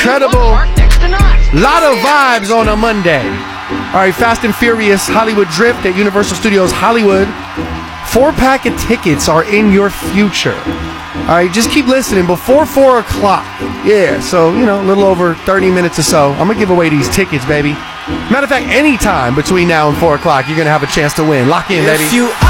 incredible. Lot of vibes on a Monday. All right, Fast and Furious Hollywood Drift at Universal Studios Hollywood. 4-pack of tickets are in your future. All right, just keep listening before 4 o'clock. Yeah, so, a little over 30 minutes or so. I'm going to give away these tickets, baby. Matter of fact, anytime between now and 4 o'clock, you're going to have a chance to win. Lock in, baby.